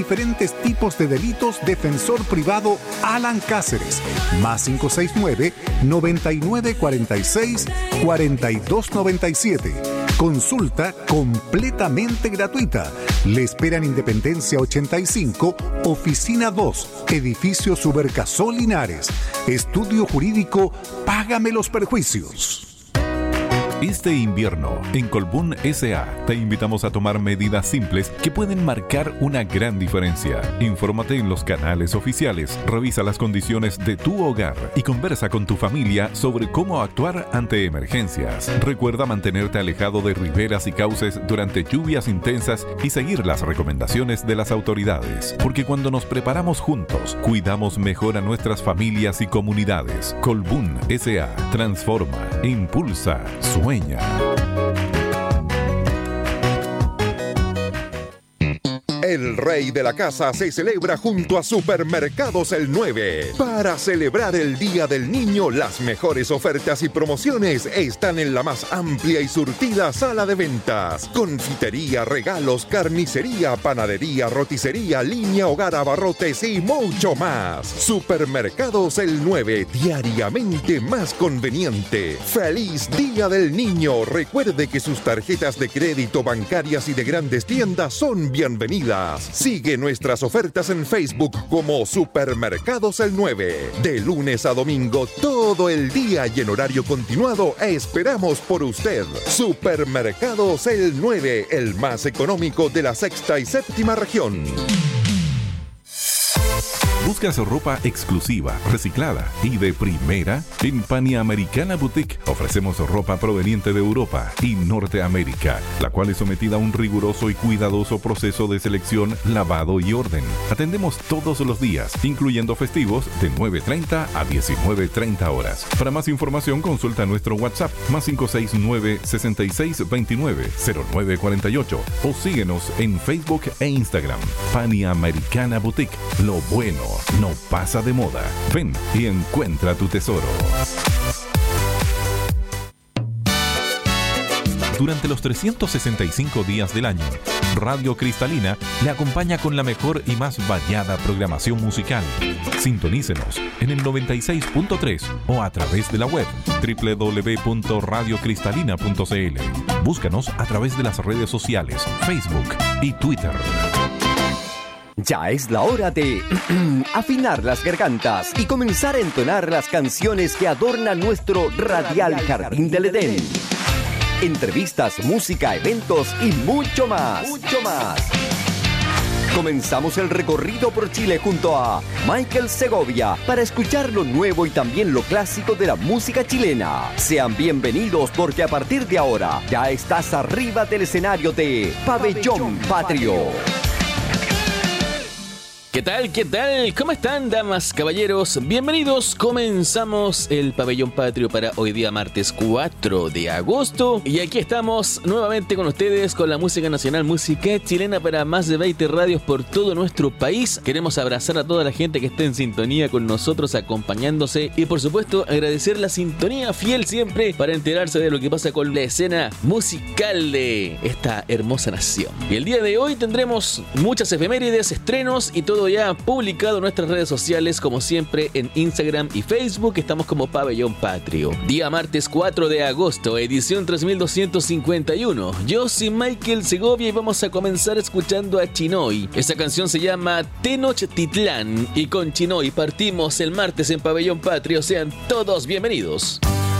diferentes tipos de delitos, defensor privado Alan Cáceres, más 569-9946-4297. Consulta completamente gratuita. Le esperan Independencia 85, Oficina 2, Edificio Subercasol Linares. Estudio Jurídico Págame los Perjuicios. Este invierno, en Colbún S.A., te invitamos a tomar medidas simples que pueden marcar una gran diferencia. Infórmate en los canales oficiales, revisa las condiciones de tu hogar y conversa con tu familia sobre cómo actuar ante emergencias. Recuerda mantenerte alejado de riberas y cauces durante lluvias intensas y seguir las recomendaciones de las autoridades. Porque cuando nos preparamos juntos, cuidamos mejor a nuestras familias y comunidades. Colbún S.A. transforma, impulsa, sueña. El Rey de la Casa se celebra junto a Supermercados El 9. Para celebrar el Día del Niño, las mejores ofertas y promociones están en la más amplia y surtida sala de ventas. Confitería, regalos, carnicería, panadería, roticería, línea, hogar, abarrotes y mucho más. Supermercados El 9, diariamente más conveniente. ¡Feliz Día del Niño! Recuerde que sus tarjetas de crédito, bancarias y de grandes tiendas son bienvenidas. Sigue nuestras ofertas en Facebook como Supermercados El 9. De lunes a domingo, todo el día y en horario continuado, esperamos por usted. Supermercados El 9, el más económico de la sexta y séptima región. ¿Buscas ropa exclusiva, reciclada y de primera? En Panamericana Boutique ofrecemos ropa proveniente de Europa y Norteamérica, la cual es sometida a un riguroso y cuidadoso proceso de selección, lavado y orden. Atendemos todos los días, incluyendo festivos, de 9:30 a 19:30 horas. Para más información, consulta nuestro WhatsApp, más 569-6629-0948, o síguenos en Facebook e Instagram. Panamericana Boutique, lo bueno no pasa de moda. Ven y encuentra tu tesoro. Durante los 365 días del año, Radio Cristalina le acompaña con la mejor y más variada programación musical. Sintonícenos en el 96.3 o a través de la web www.radiocristalina.cl. Búscanos a través de las redes sociales, Facebook y Twitter. Ya es la hora de afinar las gargantas y comenzar a entonar las canciones que adornan nuestro radial Jardín del Edén. Entrevistas, música, eventos y mucho más. Comenzamos el recorrido por Chile junto a Michael Segovia para escuchar lo nuevo y también lo clásico de la música chilena. Sean bienvenidos porque a partir de ahora ya estás arriba del escenario de Pabellón Patrio. ¿Qué tal? ¿Cómo están, damas, caballeros? Bienvenidos. Comenzamos el Pabellón Patrio para hoy día martes 4 de agosto. Y aquí estamos nuevamente con ustedes con la música nacional, música chilena para más de 20 radios por todo nuestro país. Queremos abrazar a toda la gente que está en sintonía con nosotros, acompañándose. Y por supuesto, agradecer la sintonía fiel siempre para enterarse de lo que pasa con la escena musical de esta hermosa nación. Y el día de hoy tendremos muchas efemérides, estrenos y todo ya publicado en nuestras redes sociales, como siempre en Instagram y Facebook. Estamos como Pabellón Patrio. Día martes 4 de agosto, edición 3251. Yo soy Michael Segovia y vamos a comenzar escuchando a Chinoy. Esta canción se llama Tenochtitlán y con Chinoy partimos el martes en Pabellón Patrio. Sean todos bienvenidos.